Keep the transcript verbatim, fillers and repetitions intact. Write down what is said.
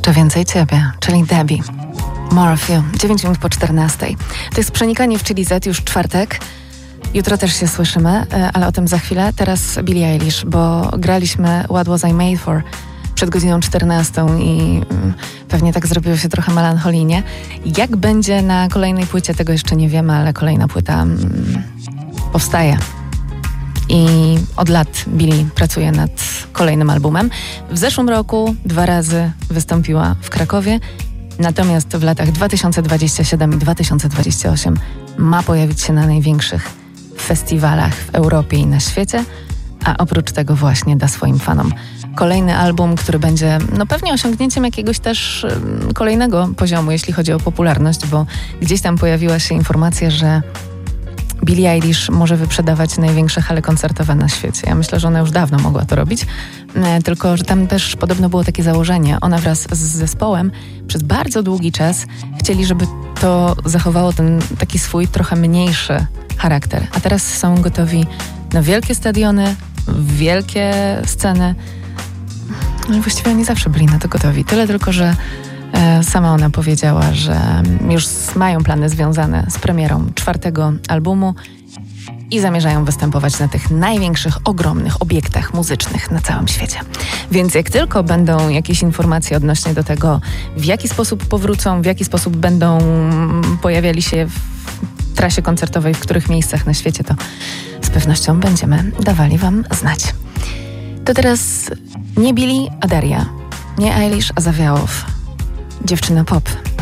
Jeszcze więcej ciebie, czyli Debbie. More of you. dziewięć minut po czternastej. To jest Przenikanie w Chili Z, już czwartek. Jutro też się słyszymy, ale o tym za chwilę. Teraz Billie Eilish, bo graliśmy What Was I Made For przed godziną czternastą i pewnie tak zrobiło się trochę melancholijnie. Jak będzie na kolejnej płycie, tego jeszcze nie wiemy, ale kolejna płyta mm, powstaje. I od lat Billie pracuje nad kolejnym albumem. W zeszłym roku dwa razy wystąpiła w Krakowie, natomiast w latach dwa tysiące dwudziestym siódmym i dwa tysiące dwudziestym ósmym ma pojawić się na największych festiwalach w Europie i na świecie, a oprócz tego właśnie da swoim fanom kolejny album, który będzie no pewnie osiągnięciem jakiegoś też um, kolejnego poziomu, jeśli chodzi o popularność, bo gdzieś tam pojawiła się informacja, że Billie Eilish może wyprzedawać największe hale koncertowe na świecie. Ja myślę, że ona już dawno mogła to robić, e, tylko że tam też podobno było takie założenie. Ona wraz z zespołem przez bardzo długi czas chcieli, żeby to zachowało ten taki swój trochę mniejszy charakter. A teraz są gotowi na wielkie stadiony, wielkie sceny. No i właściwie oni zawsze byli na to gotowi. Tyle tylko, że sama ona powiedziała, że już mają plany związane z premierą czwartego albumu i zamierzają występować na tych największych, ogromnych obiektach muzycznych na całym świecie. Więc jak tylko będą jakieś informacje odnośnie do tego, w jaki sposób powrócą, w jaki sposób będą pojawiali się w trasie koncertowej, w których miejscach na świecie, to z pewnością będziemy dawali wam znać. To teraz nie Billie, a Daria. Nie Eilish, a Zawiałow. Dziewczyna pop.